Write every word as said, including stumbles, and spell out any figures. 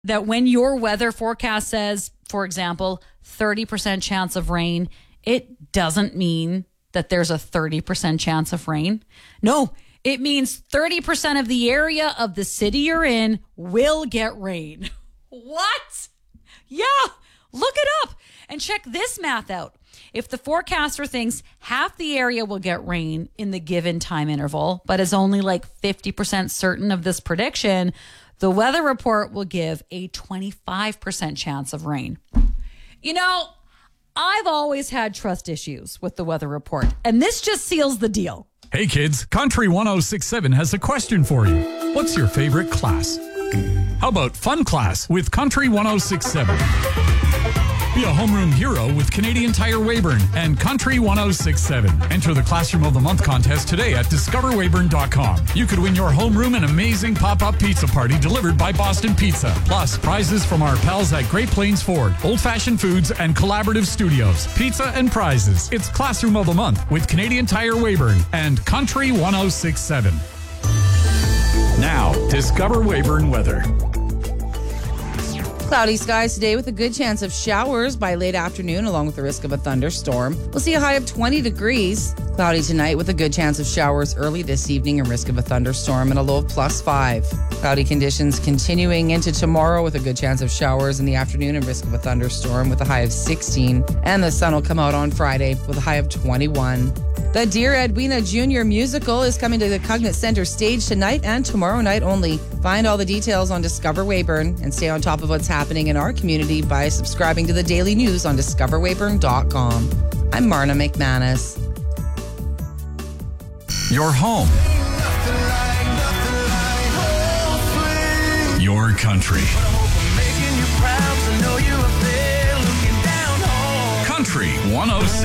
that when your weather forecast says, for example, thirty percent chance of rain, it doesn't mean that there's a thirty percent chance of rain. No, it means thirty percent of the area of the city you're in will get rain. What? Yeah, look it up and check this math out. If the forecaster thinks half the area will get rain in the given time interval, but is only like fifty percent certain of this prediction, the weather report will give a twenty-five percent chance of rain. You know, I've always had trust issues with the weather report, and this just seals the deal. Hey kids, Country one oh six point seven has a question for you. What's your favorite class? How about fun class with Country one oh six point seven? Be a homeroom hero with Canadian Tire Weyburn and Country one oh six point seven. Enter the Classroom of the Month contest today at discover weyburn dot com. You could win your homeroom an amazing pop-up pizza party delivered by Boston Pizza. Plus, prizes from our pals at Great Plains Ford, Old Fashioned Foods, and Collaborative Studios. Pizza and prizes. It's Classroom of the Month with Canadian Tire Weyburn and Country one oh six point seven. Now, Discover Weyburn weather. Cloudy skies today with a good chance of showers by late afternoon along with the risk of a thunderstorm. We'll see a high of twenty degrees. Cloudy tonight with a good chance of showers early this evening and risk of a thunderstorm and a low of plus five. Cloudy conditions continuing into tomorrow with a good chance of showers in the afternoon and risk of a thunderstorm with a high of sixteen. And the sun will come out on Friday with a high of twenty-one. The Dear Edwina Junior musical is coming to the Cognate Center stage tonight and tomorrow night only. Find all the details on Discover Weyburn and stay on top of what's happening in our community by subscribing to the daily news on discover weyburn dot com. I'm Marna McManus. Your home. Your country. Country one oh six.